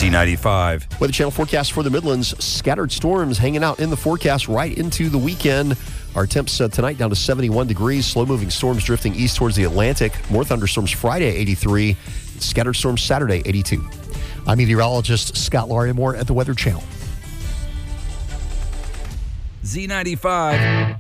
Z95. Weather Channel forecast for the Midlands. Scattered storms hanging out in the forecast right into the weekend. Our temps tonight down to 71 degrees. Slow-moving storms drifting east towards the Atlantic. More thunderstorms Friday, 83. Scattered storms Saturday, 82. I'm meteorologist Scott Larimore at the Weather Channel. Z95.